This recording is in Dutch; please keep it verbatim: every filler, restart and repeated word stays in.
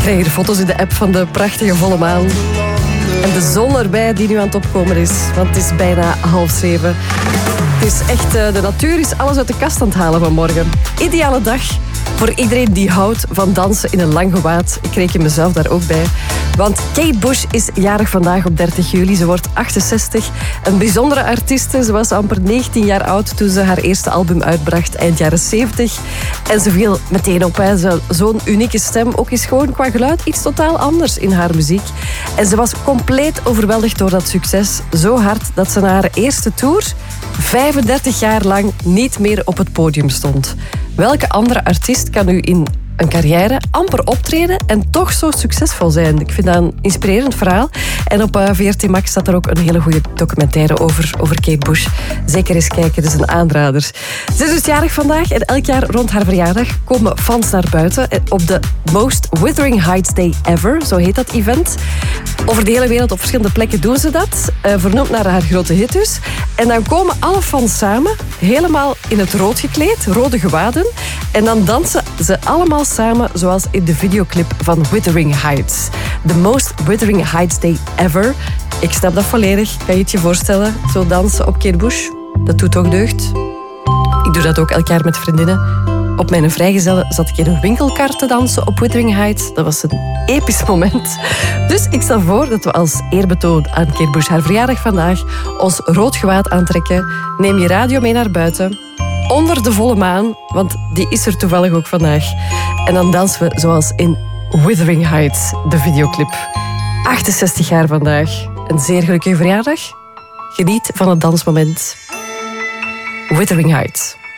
krijg hier foto's in de app van de prachtige volle maan. En de zon erbij die nu aan het opkomen is. Want het is bijna half zeven. Het is echt, de natuur is alles uit de kast aan het halen vanmorgen. Ideale dag voor iedereen die houdt van dansen in een lang gewaad. Ik reken mezelf daar ook bij. Want Kate Bush is jarig vandaag op dertig juli. Ze wordt achtenzestig. Een bijzondere artieste. Ze was amper negentien jaar oud toen ze haar eerste album uitbracht eind jaren zeventig. En ze viel meteen op. Hè. Zo'n unieke stem. Ook is gewoon qua geluid iets totaal anders in haar muziek. En ze was compleet overweldigd door dat succes. Zo hard dat ze na haar eerste tour vijfendertig jaar lang niet meer op het podium stond. Welke andere artiest kan nu in een carrière amper optreden en toch zo succesvol zijn? Ik vind dat een inspirerend verhaal. En op V R T Max staat er ook een hele goede documentaire over, over Kate Bush. Zeker eens kijken, dat is een aanrader. Ze is dus jarig vandaag en elk jaar rond haar verjaardag komen fans naar buiten op de Most Wuthering Heights Day Ever, zo heet dat event. Over de hele wereld op verschillende plekken doen ze dat, vernoemd naar haar grote hit dus. En dan komen alle fans samen, helemaal in het rood gekleed, rode gewaden. En dan dansen ze allemaal samen, zoals in de videoclip van Wuthering Heights. The Most Wuthering Heights Day Ever. Ik snap dat volledig. Kan je het je voorstellen? Zo dansen op Kate Bush. Dat doet toch deugd? Ik doe dat ook elk jaar met vriendinnen. Op mijn vrijgezellen zat ik in een winkelkar te dansen op Wuthering Heights. Dat was een episch moment. Dus ik stel voor dat we als eerbetoon aan Kate Bush haar verjaardag vandaag ons rood gewaad aantrekken. Neem je radio mee naar buiten. Onder de volle maan, want die is er toevallig ook vandaag. En dan dansen we zoals in Wuthering Heights, de videoclip. achtenzestig jaar vandaag. Een zeer gelukkige verjaardag. Geniet van het dansmoment. Wuthering Heights.